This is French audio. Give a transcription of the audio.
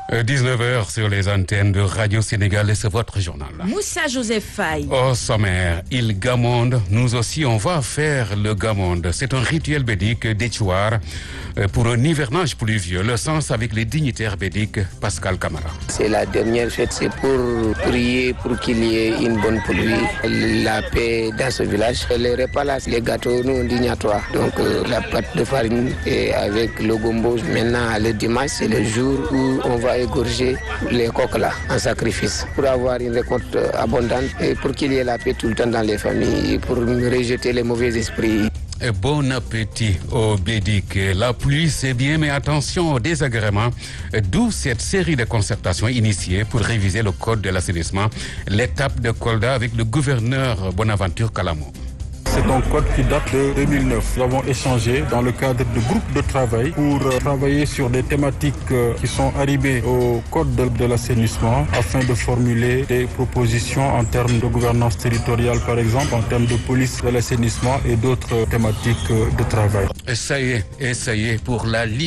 19h sur les antennes de Radio Sénégal et c'est votre journal. Moussa Joseph Faye. Au sommaire, il gamonde. Nous aussi, on va faire le gamonde. C'est un rituel bédique d'Échouar pour un hivernage pluvieux. Le sens avec les dignitaires bédiques, Pascal Camara. C'est la dernière fête, c'est pour prier pour qu'il y ait une bonne pluie, la paix dans ce village. Les repas là, les gâteaux, nous on dit niatois. Donc la pâte de farine et avec le gombo. Maintenant, le dimanche, c'est le jour où on va égorger les coqs là en sacrifice pour avoir une récolte abondante et pour qu'il y ait la paix tout le temps dans les familles et pour rejeter les mauvais esprits. Et bon appétit aux bédiques. La pluie, c'est bien, mais attention aux désagréments. D'où cette série de concertations initiées pour réviser le code de l'assainissement. L'étape de Kolda avec le gouverneur Bonaventure Kalamo. C'est un code qui date de 2009. Nous avons échangé dans le cadre de groupes de travail pour travailler sur des thématiques qui sont arrivées au code de l'assainissement afin de formuler des propositions en termes de gouvernance territoriale, par exemple, en termes de police de l'assainissement et d'autres thématiques de travail. Ça y est pour la